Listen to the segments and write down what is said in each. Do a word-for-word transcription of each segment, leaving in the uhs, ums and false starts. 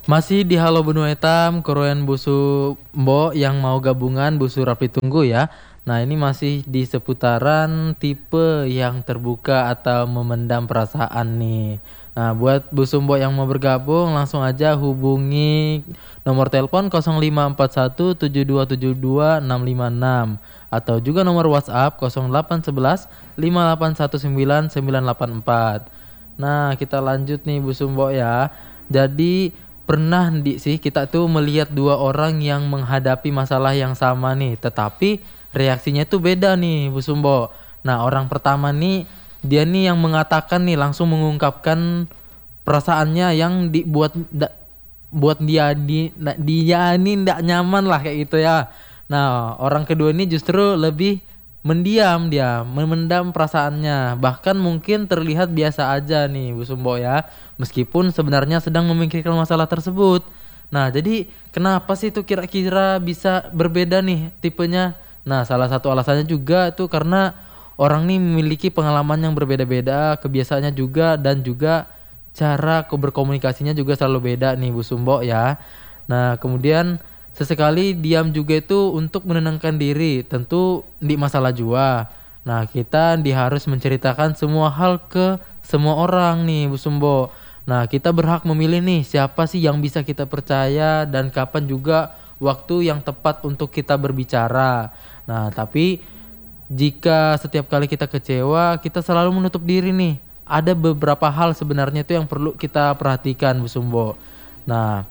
Masih di Halo Benua Etam, Korean Busu Mbok yang mau gabungan Busu Rapi Tunggu ya. Nah ini masih di seputaran tipe yang terbuka atau memendam perasaan nih. Nah buat Busu Mbok yang mau bergabung langsung aja hubungi nomor telepon nol lima empat satu tujuh dua tujuh dua enam lima enam atau juga nomor WhatsApp nol delapan satu satu lima delapan satu sembilan sembilan delapan empat. Nah kita lanjut nih Busu Mbok ya. Jadi pernah di sih kita tuh melihat dua orang yang menghadapi masalah yang sama nih, tetapi reaksinya tuh beda nih Bu Sumbo. Nah orang pertama nih dia nih yang mengatakan nih langsung mengungkapkan perasaannya yang dibuat da, buat dia di da, dia ini ndak nyaman lah kayak gitu ya. Nah orang kedua ini justru lebih mendiam, dia memendam perasaannya, bahkan mungkin terlihat biasa aja nih Bu Sumbo ya, meskipun sebenarnya sedang memikirkan masalah tersebut. Nah jadi kenapa sih itu kira-kira bisa berbeda nih tipenya? Nah salah satu alasannya juga tuh karena orang nih memiliki pengalaman yang berbeda-beda, kebiasaannya juga, dan juga cara berkomunikasinya juga selalu beda nih Bu Sumbo ya. Nah kemudian sesekali diam juga itu untuk menenangkan diri, tentu di masalah jua. Nah kita di harus menceritakan semua hal ke semua orang nih Bu Sumbo. Nah kita berhak memilih nih siapa sih yang bisa kita percaya dan kapan juga waktu yang tepat untuk kita berbicara. Nah tapi jika setiap kali kita kecewa kita selalu menutup diri nih, ada beberapa hal sebenarnya itu yang perlu kita perhatikan Bu Sumbo. Nah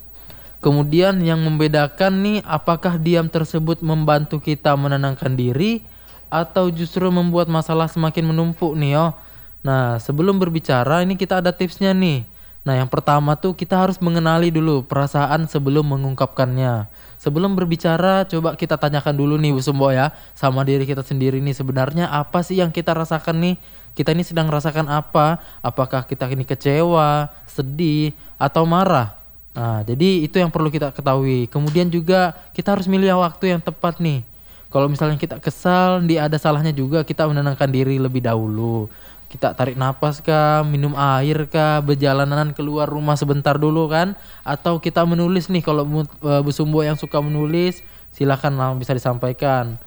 kemudian yang membedakan nih apakah diam tersebut membantu kita menenangkan diri atau justru membuat masalah semakin menumpuk nih oh. Nah sebelum berbicara ini kita ada tipsnya nih. Nah yang pertama tuh kita harus mengenali dulu perasaan sebelum mengungkapkannya. Sebelum berbicara coba kita tanyakan dulu nih Bu Sumbo ya, sama diri kita sendiri nih, sebenarnya apa sih yang kita rasakan nih. Kita ini sedang merasakan apa? Apakah kita ini kecewa, sedih, atau marah? Nah, jadi itu yang perlu kita ketahui. Kemudian juga kita harus milih waktu yang tepat nih. Kalau misalnya kita kesal, di ada salahnya juga kita menenangkan diri lebih dahulu. Kita tarik napas kah, minum air kah, berjalanan keluar rumah sebentar dulu kan? Atau kita menulis nih, kalau uh, Bu Sumbo yang suka menulis, silakan lah bisa disampaikan.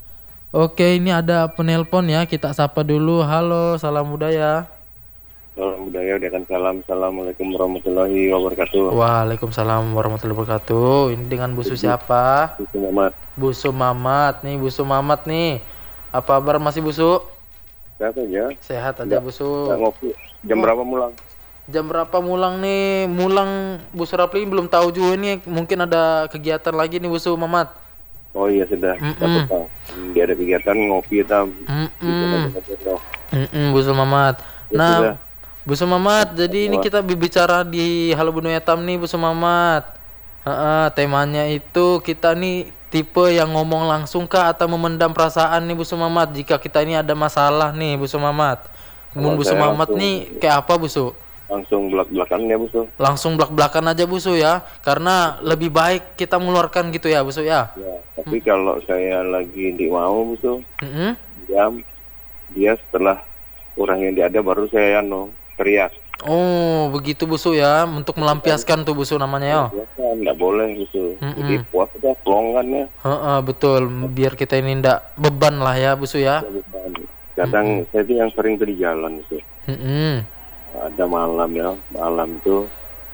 Oke, ini ada penelpon ya, kita sapa dulu. Halo, salam budaya. Salam budaya, udakan salam. Assalamualaikum warahmatullahi wabarakatuh. Waalaikumsalam warahmatullahi wabarakatuh. Ini dengan Busu siapa? Busu Mamat. Busu Mamat nih, Busu Mamat nih. Apa kabar masih Busu? Sehat aja. Sehat aja Busu. Nggak ngopi. Jam oh. berapa mulang? Jam berapa mulang nih? Mulang Busu Rapli belum tahu juga nih. Mungkin ada kegiatan lagi nih Busu Mamat. Oh iya sudah. Mm-mm. Dia ada kegiatan ngopi tam. Mm-mm. Mm-mm, Busu Mamat. Ya, nah. Sudah. Busu Mamat, jadi ini kita bicara di Halo Benua Etam nih Busu Mamat. Uh, temanya itu kita nih tipe yang ngomong langsung kah atau memendam perasaan nih Busu Mamat jika kita ini ada masalah nih Busu Mamat. Mun Busu Mamat langsung, nih kayak apa Busu? Langsung belak-belakan ya Busu. Langsung belak-belakan aja Busu ya, karena lebih baik kita mengeluarkan gitu ya Busu ya. Ya tapi hmm. kalau saya lagi di mau Busu, mm-hmm. diam, dia setelah orang yang diada baru saya no teriak. Oh begitu Busu ya, untuk melampiaskan tuh Busu namanya ya. Biasa, nggak boleh Busu. Mm-mm. Jadi puas aja pelongan ya. Heeh, betul, biar kita ini ndak beban lah ya Busu ya. Kadang mm-hmm. saya itu yang sering tuh di jalan Busu. Mm-hmm. Ada malam ya, malam itu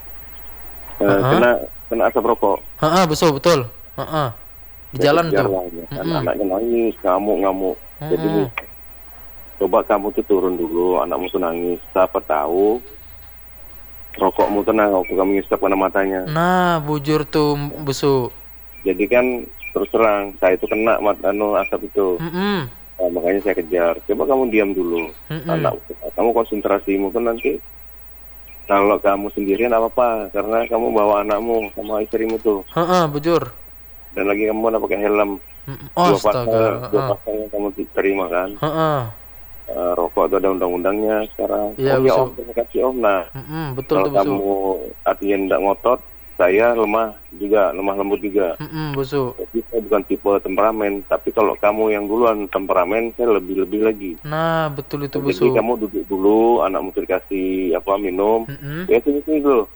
uh, kena kena asap rokok. Heeh, Busu betul. Heeh. Di jalan, jalan tuh. Ya. Mm-hmm. Anak-anaknya nangis, ngamuk-ngamuk. Mm-hmm. Jadi coba kamu tuh turun dulu, anakmu tuh nangis. Siapa tahu rokokmu tenang, waktu kamu ngisap kena matanya. Nah, bujur tuh Busu. Jadi kan terus terang, saya itu kena mat, anu, asap itu. Mm-hmm. Nah, makanya saya kejar. Coba kamu diam dulu. Mm-hmm. Anak, kamu konsentrasimu kan nanti. Kalau kamu sendirian apa-apa, karena kamu bawa anakmu sama istrimu tuh. Heeh, bujur. Dan lagi kamu udah pakai helm. Mm-hmm. Oh, dua pasang, dua pasang yang kamu terima kan. Heeh. Uh, rokok itu ada undang-undangnya sekarang. Ya, oh ya om, terima kasih om. Nah, mm-hmm, betul kalau tuh, kamu artinya tidak ngotot, saya lemah juga, lemah lembut juga. Mm-hmm, Busu. Jadi saya bukan tipe temperamen, tapi kalau kamu yang duluan temperamen, saya lebih-lebih lagi. Nah, betul itu Jadi Busu. kamu duduk dulu, anakmu dikasih apa minum, mm-hmm. ya sini sini dulu.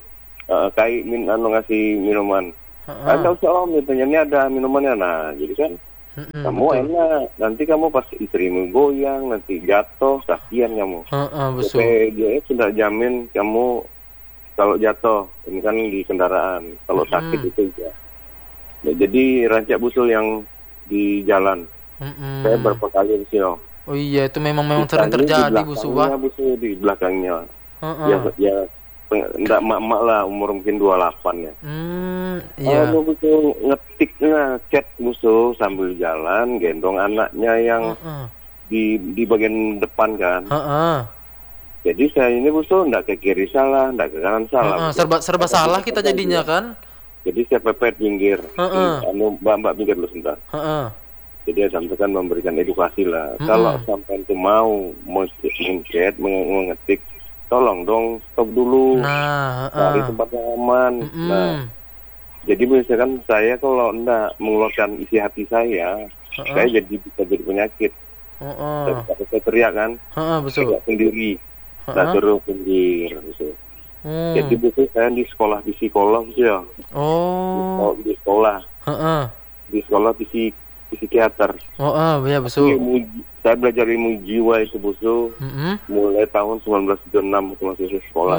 uh, kai min anu ngasih minuman. Heeh. Anda usah om, katanya ini ada minumannya. Nah, jadi kan Mm-mm, kamu betul. enak. Nanti kamu pas istrimu goyang, nanti jatuh, kasihan kamu. Heeh, B P besul. J S sudah jamin kamu kalau jatuh, ini kan di kendaraan. Kalau sakit Mm-mm. itu ya. Nah, jadi rancak busul yang di jalan. Saya Mm-mm. berapa kali sih, om. Oh iya, itu memang memang sering Sisanya di terjadi Bu belakangnya, Subah. busul di belakangnya. Ya, Heeh. ya, enggak mak-mak lah, umur mungkin dua puluh delapan ya. Hmm, Oh, iya. butuh ngetiknya chat musuh sambil jalan, gendong anaknya yang Heeh. di di bagian depan kan. Heeh. Jadi saya ini musuh enggak ke kiri salah, enggak ke kanan salah. Heeh, Busuh. serba serba Saya salah pepet kita aja. jadinya kan? Jadi saya pepet minggir. Heeh. Anu mbak mbak minggir dulu sebentar. Heeh. Jadi saya sampaikan memberikan edukasi lah. Kalau Mm-mm. sampai itu mau mencet, mengetik, tolong dong stop dulu, Nah, cari heeh. tempat yang aman. Nah, Mm-mm. jadi misalkan saya kalau enggak mengeluarkan isi hati saya, saya Heeh. jadi bisa jadi penyakit. Heeh. Daripada saya teriak kan, Heeh, betul. teriak sendiri, nah Heeh. suruh pinggir. Gitu. Jadi Hmm. besok saya di sekolah di psikolog sih ya, di, Oh. sekolah, di sekolah, Heeh. di sekolah psik, psikiater. Oh, ah, ya Aku betul. ilmu, saya belajar ilmu jiwa itu busu Mm-mm. mulai tahun seribu sembilan ratus tujuh puluh enam waktu masih sekolah.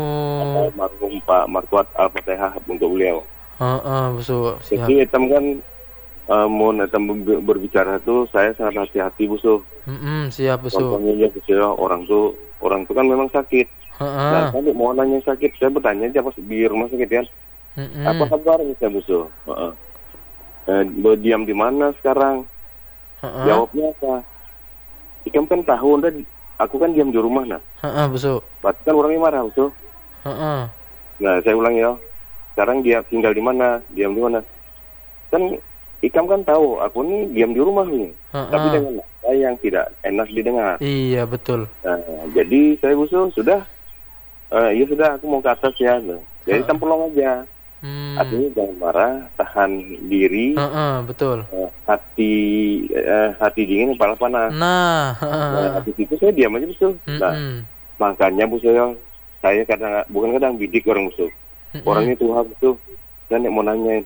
Oh. Almarhum Pak Markuat Al-Fatihah untuk beliau. Heeh, betul. Siap. Jadi etam kan uh, mau etam ber- berbicara itu saya sangat hati-hati busu. Mm-mm, siap betul. Contohnya ya busu ya, orang tuh orang tuh kan memang sakit. Nah, Heeh. saya mau nanya sakit, saya bertanya aja pas di rumah sakit kan. Mm-mm. Apa kabar saya busu? Heeh. Eh, berdiam di mana sekarang? Heeh. Jawabnya apa? Ikam kan tahu udah aku kan diam di rumah nah. Heeh, betul. Berarti kan orangnya marah busu. Heeh. Nah, saya ulang ya. Sekarang dia tinggal di mana? Diam di mana? Kan Ikam kan tahu aku nih diam di rumah nih. Tapi Heeh. dengan saya yang tidak enak didengar. Iya, betul. Nah, jadi saya busu sudah eh ya sudah aku mau ke atas ya. Nah. Jadi Ha. tempelong aja. Hmm. Artinya jangan marah, tahan diri, Heeh, betul. eh, hati eh, hati dingin, kepala panas. Nah, Nah, heeh. habis itu saya diam aja busu. Nah, Mm-mm. makanya busu ya, saya kadang bukan kadang bidik orang busu. Mm-mm. Orangnya Tuhan itu, saya nek mau nanyain.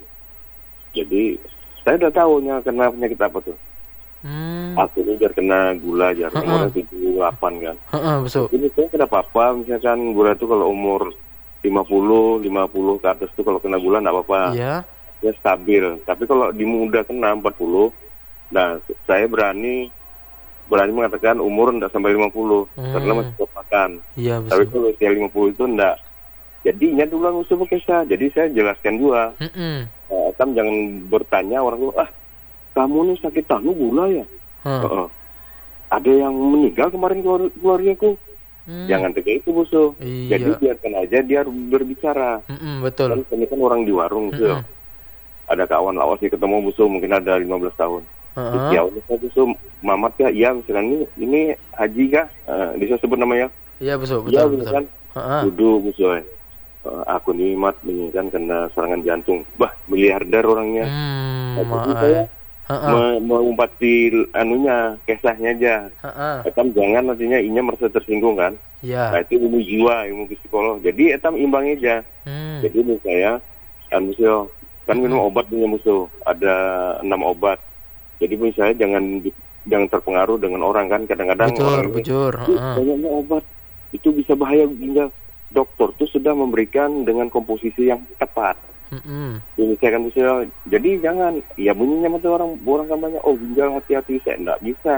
Jadi saya udah tahu nya kena penyakit apa tuh. Hmm. Aku ini biar kena gula aja, Heeh. umurnya tujuh puluh delapan kan. Heeh, betul. Ini saya kena apa-apa, misalkan gula itu kalau umur lima puluh, lima puluh ke atas tuh kalau kena gula nggak apa-apa. Iya. Ya stabil. Tapi kalau di muda kena empat puluh, nah saya berani berani mengatakan umur enggak sampai lima puluh Hmm. karena masih kuat makan. Iya, Tapi betul. kalau usia lima puluh itu enggak. Jadinya dulu musuh bekesa. Jadi saya jelaskan juga. Mm-mm. Eh, kan jangan bertanya orang tua, ah kamu nih sakit tanu gula ya? Hah. Heeh. Ada yang meninggal kemarin keluar keluargaku. Hmm. Jangan kayak itu busu. Iya. Jadi biarkan aja dia berbicara. Mm-mm, betul. Kan ini kan orang di warung tuh. Mm-mm. Ada kawan lawas nih ketemu busu mungkin ada lima belas tahun. Terus Heeh. ya udah saya busu mamat ya, iya misalkan ini ini haji kah? Eh, bisa sebut namanya? Iya, betul, Iya betul, betul. kan? Heeh. Duduk busu. Eh, aku nih mat ini kan kena serangan jantung. Bah miliarder orangnya. Hmm, Nah, jadi ma- saya Heeh. me- mengumpati anunya, kisahnya aja. Heeh. Etam jangan nantinya inya merasa tersinggung kan. Nah Iya. itu ilmu jiwa, ilmu psikolog. Jadi etam imbang aja. Hmm. Jadi menurut saya, kan musuh, kan minum obat punya musuh. Ada enam obat. Jadi menurut saya jangan di- jangan terpengaruh dengan orang kan. Kadang-kadang Bujur, orang ini, bujur. "Ih, Heeh. banyaknya obat. Itu bisa bahaya ginjal. Dokter tuh sudah memberikan dengan komposisi yang tepat. Mm-mm. Ini saya kan bisa, jadi jangan, ya bunyinya mata orang orang kan banyak, oh ginjal hati-hati, saya enggak bisa.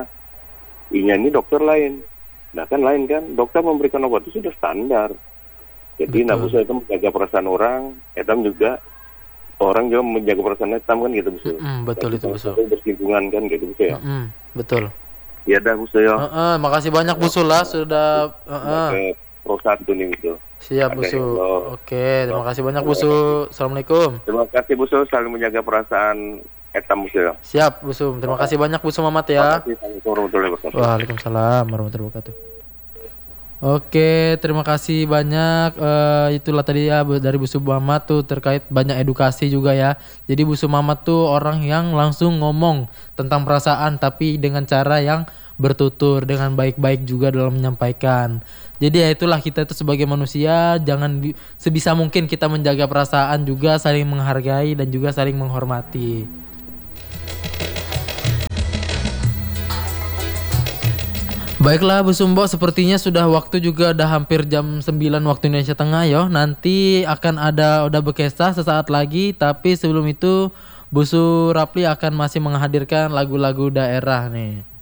Ini ini dokter lain, nah kan lain kan, dokter memberikan obat itu sudah standar. Jadi Betul. nak bisa itu menjaga perasaan orang, etam juga orang juga menjaga perasaan etam kan gitu bisa. Mm-mm, betul itu, betul. Bersinggungan kan gitu bisa ya. Mm-mm, betul. Ya dah bisa ya. Heeh, makasih banyak Bu Sula sudah heeh. Pakai pro satu nih gitu. Siap Bu Ada Su. yang lo- Oke, terima kasih banyak Bu Su. Assalamualaikum. Terima kasih Bu Sul, saling menjaga perasaan etam Bu Sul. Siap Bu Su. Terima kasih banyak Bu Su Mamat ya. Terima kasih. Assalamualaikum warahmatullahi wabarakatuh. Waalaikumsalam warahmatullahi wabarakatuh. Oke, terima kasih banyak. Eh, itulah tadi ya Bu- dari Bu Su Mamat tuh terkait banyak edukasi juga ya. Jadi Bu Su Mamat tuh orang yang langsung ngomong tentang perasaan tapi dengan cara yang bertutur dengan baik-baik juga dalam menyampaikan. Jadi ya itulah, kita itu sebagai manusia jangan di- sebisa mungkin kita menjaga perasaan juga, saling menghargai dan juga saling menghormati. Baiklah Bu Sumbo, sepertinya sudah waktu juga udah hampir jam sembilan waktu Indonesia Tengah yo. Nanti akan ada udah berkesah sesaat lagi, tapi sebelum itu Bu Su Rapli akan masih menghadirkan lagu-lagu daerah nih.